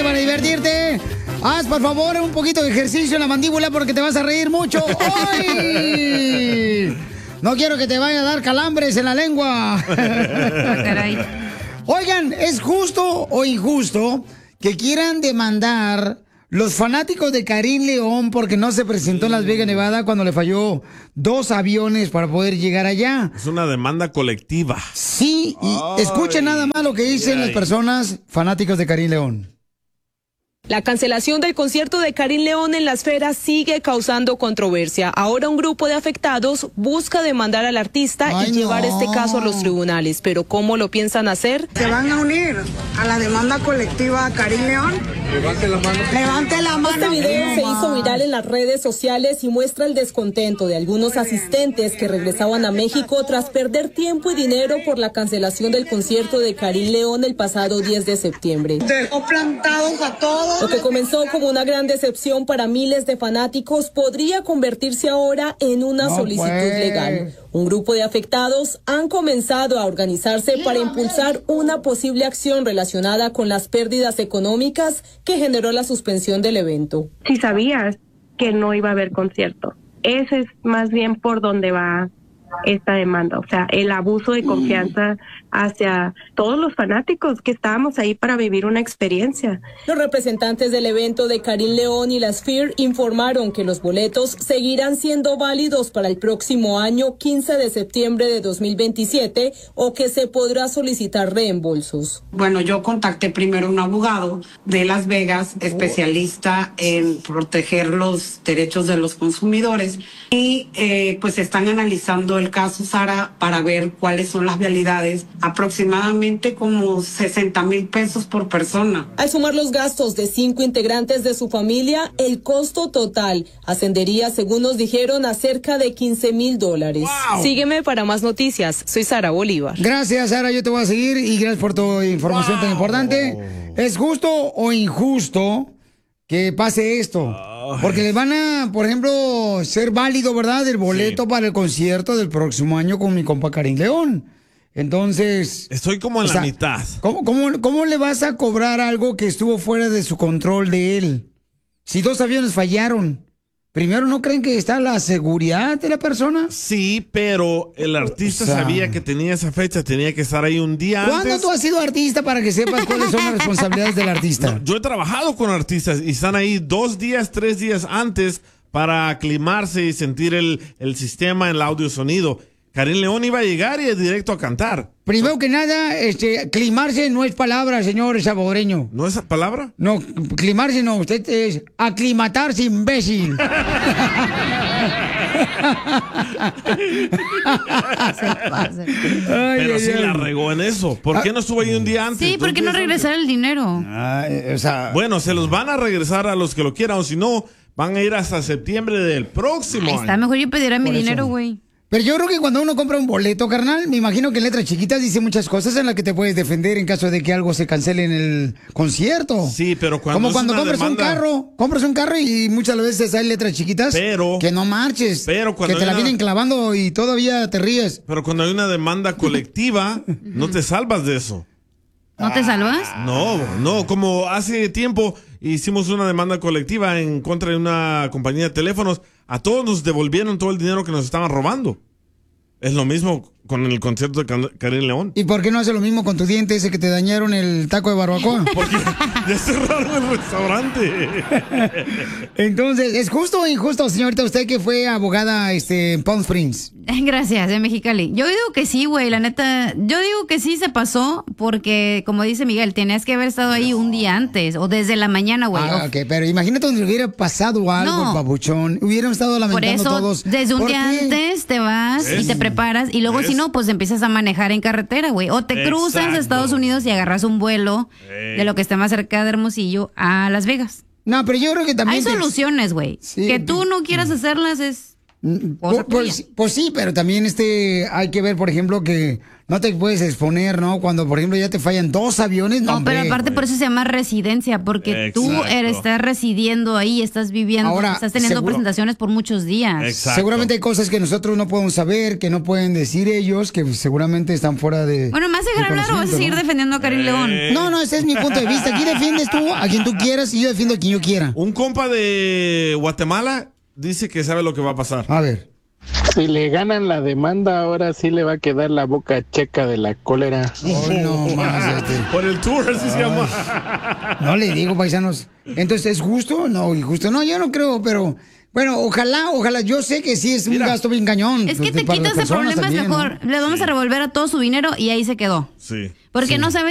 para divertirte. Haz, por favor, un poquito de ejercicio en la mandíbula porque te vas a reír mucho. ¡Ay! No quiero que te vaya a dar calambres en la lengua. Oigan, ¿es justo o injusto que quieran demandar los fanáticos de Karim León porque no se presentó en Las Vegas, Nevada, cuando le falló 2 aviones para poder llegar allá? Es una demanda colectiva. Sí, y escuchen nada más lo que dicen las personas fanáticos de Karim León. La cancelación del concierto de Karim León en La Esfera sigue causando controversia. Ahora un grupo de afectados busca demandar al artista y llevar este caso a los tribunales. Pero ¿cómo lo piensan hacer? ¿Se van a unir a la demanda colectiva a Karim León? Levante la mano. Levante la mano. Este video se hizo viral en las redes sociales y muestra el descontento de algunos asistentes que regresaban a México tras perder tiempo y dinero por la cancelación del concierto de Karim León el pasado 10 de septiembre. Dejó plantados a todos. Lo que comenzó como una gran decepción para miles de fanáticos podría convertirse ahora en una solicitud legal. Un grupo de afectados han comenzado a organizarse para impulsar una posible acción relacionada con las pérdidas económicas que generó la suspensión del evento. Si sabías que no iba a haber concierto, ese es más bien por donde va esta demanda, o sea, el abuso de confianza hacia todos los fanáticos que estábamos ahí para vivir una experiencia. Los representantes del evento de Karim León y la Sphere informaron que los boletos seguirán siendo válidos para el próximo año 15 de septiembre de 2027 o que se podrá solicitar reembolsos. Bueno, yo contacté primero a un abogado de Las Vegas, especialista en proteger los derechos de los consumidores y pues están analizando el caso, Sara, para ver cuáles son las vialidades. Aproximadamente como 60,000 pesos por persona. Al sumar los gastos de 5 integrantes de su familia, el costo total ascendería, según nos dijeron, a cerca de $15,000. Wow. Sígueme para más noticias. Soy Sara Bolívar. Gracias, Sara. Yo te voy a seguir y gracias por tu información tan importante. ¿Es justo o injusto que pase esto? Porque les van a, por ejemplo, ser válido, ¿verdad?, el boleto para el concierto del próximo año con mi compa Karim León. Entonces... Estoy como en la mitad. ¿Cómo le vas a cobrar algo que estuvo fuera de su control de él? Si 2 aviones fallaron. Primero, ¿no creen que está la seguridad de la persona? Sí, pero el artista sabía que tenía esa fecha, tenía que estar ahí un día antes. ¿Cuándo tú has sido artista para que sepas cuáles son las responsabilidades del artista? No, yo he trabajado con artistas y están ahí 2 días, 3 días antes para aclimarse y sentir el sistema, el audio sonido. Karim León iba a llegar y directo a cantar. Primero que nada, climarse no es palabra, señor salvadoreño. ¿No es palabra? No, climarse no, usted es aclimatarse, imbécil. Pero sí la regó en eso. ¿Por qué no estuvo ahí un día antes? Sí, ¿por qué no regresar el dinero? Bueno, se los van a regresar a los que lo quieran, o si no, van a ir hasta septiembre del próximo año. Está mejor yo pediré mi dinero, güey. Pero yo creo que cuando uno compra un boleto, carnal, me imagino que en letras chiquitas dice muchas cosas en las que te puedes defender en caso de que algo se cancele en el concierto. Sí, pero cuando como cuando compras un carro y muchas veces hay letras chiquitas que no marches, que te la vienen clavando y todavía te ríes. Pero cuando hay una demanda colectiva, no te salvas de eso. ¿No te salvas? No, como hace tiempo hicimos una demanda colectiva en contra de una compañía de teléfonos, a todos nos devolvieron todo el dinero que nos estaban robando. Es lo mismo con el concierto de Karim León. ¿Y por qué no hace lo mismo con tu diente ese que te dañaron el taco de barbacoa? Porque ya cerraron el restaurante. Entonces, ¿es justo o injusto, señorita, usted que fue abogada en Palm Springs? Gracias, de Mexicali. Yo digo que sí, güey, la neta. Yo digo que sí se pasó porque, como dice Miguel, tenías que haber estado ahí un día antes o desde la mañana, güey. Ok, pero imagínate donde hubiera pasado algo, papuchón. Hubieran estado lamentando por eso, todos. Desde un día antes te vas y te preparas y luego si no, pues empiezas a manejar en carretera, güey. O te cruzas a Estados Unidos y agarras un vuelo de lo que esté más cerca de Hermosillo a Las Vegas. No, pero yo creo que también... Hay soluciones, güey. Sí, que tú no quieras hacerlas es Pues sí, pero también hay que ver, por ejemplo, que no te puedes exponer, ¿no? Cuando, por ejemplo, ya te fallan 2 aviones. No, pero aparte por eso se llama residencia, porque tú estás residiendo ahí, estás viviendo, ahora, estás teniendo presentaciones por muchos días. Exacto. Seguramente hay cosas que nosotros no podemos saber, que no pueden decir ellos, que seguramente están fuera de... Bueno, ¿me vas a dejar hablar o vas a seguir defendiendo a Karim León? No, ese es mi punto de vista. Aquí defiendes tú a quien tú quieras y yo defiendo a quien yo quiera. Un compa de Guatemala dice que sabe lo que va a pasar. A ver. Si le ganan la demanda, ahora sí le va a quedar la boca checa de la cólera. Oh, no más. Por el tour, así se llama. No le digo, paisanos. Entonces, ¿es justo? No, injusto. No, yo no creo, pero... Bueno, ojalá. Yo sé que sí es un gasto bien cañón. Es que te quitas de problemas también, mejor. ¿No? Le vamos a revolver a todo su dinero y ahí se quedó. Sí. Porque no sabes